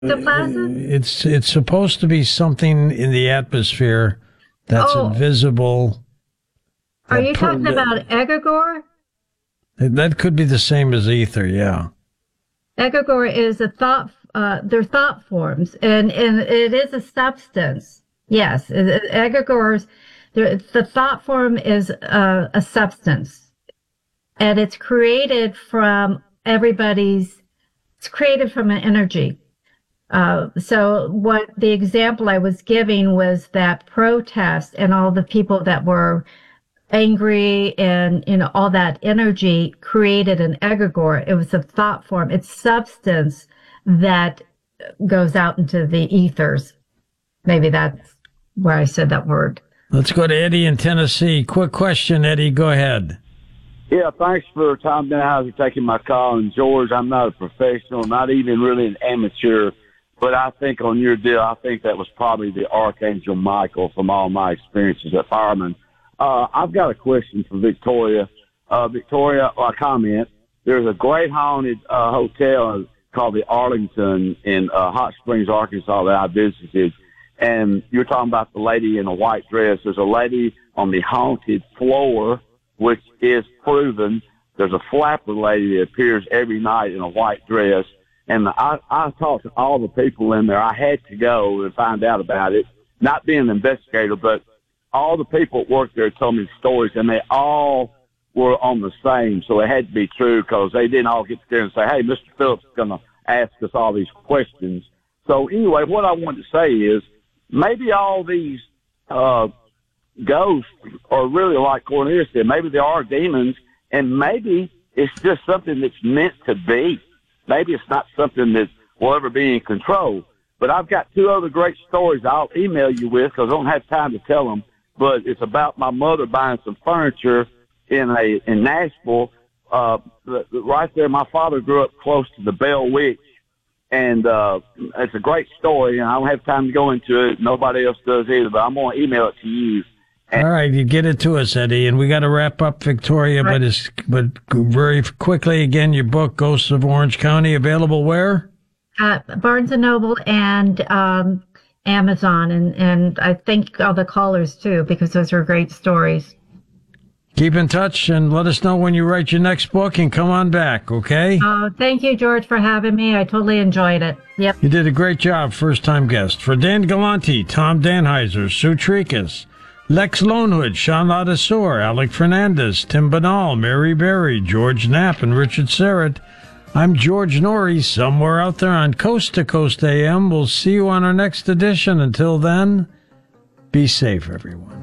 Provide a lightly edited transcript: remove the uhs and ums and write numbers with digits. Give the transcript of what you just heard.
ectoplasm? It's supposed to be something in the atmosphere that's invisible. Are you talking about egregore? That could be the same as ether, yeah. Egregore is a thought. They're thought forms, and it is a substance. Yes, egregores. The thought form is a substance, and it's created from everybody's. It's created from an energy. So what the example I was giving was that protest and all the people that were angry and, all that energy created an egregore. It was a thought form. It's substance that goes out into the ethers. Maybe that's where I said that word. Let's go to Eddie in Tennessee. Quick question, Eddie. Go ahead. Yeah, thanks for Tom Denhauser taking my call. And George, I'm not a professional, not even really an amateur, but I think on your deal, I think that was probably the Archangel Michael from all my experiences at Fireman. I've got a question for Victoria. Victoria, a comment. There's a great haunted hotel called the Arlington in Hot Springs, Arkansas that I visited. And you're talking about the lady in a white dress. There's a lady on the haunted floor, which is proven. There's a flapper lady that appears every night in a white dress. And I talked to all the people in there. I had to go and find out about it, not being an investigator, but all the people that worked there told me stories, and they all were on the same, so it had to be true because they didn't all get there and say, hey, Mr. Phillips is going to ask us all these questions. So anyway, what I wanted to say is maybe all these ghosts are really like Cornelius said. Maybe they are demons, and maybe it's just something that's meant to be. Maybe it's not something that will ever be in control. But I've got two other great stories I'll email you with because I don't have time to tell them. But it's about my mother buying some furniture in Nashville. Right there, my father grew up close to the Bell Witch, and it's a great story. And I don't have time to go into it. Nobody else does either. But I'm going to email it to you. All right, you get it to us, Eddie, and we got to wrap up, Victoria. Right. But very quickly again, your book, Ghosts of Orange County, available where? Barnes and Noble and Amazon, and I thank all the callers too, because those are great stories. Keep in touch and let us know when you write your next book and come on back, okay? Oh, thank you, George, for having me. I totally enjoyed it. Yep. You did a great job, first-time guest. For Dan Galante, Tom Danheiser, Sue Tricas, Lex Lonehood, Sean Ladasor, Alec Fernandez, Tim Banal, Mary Berry, George Knapp, and Richard Serrett, I'm George Norrie, somewhere out there on Coast to Coast AM. We'll see you on our next edition. Until then, be safe, everyone.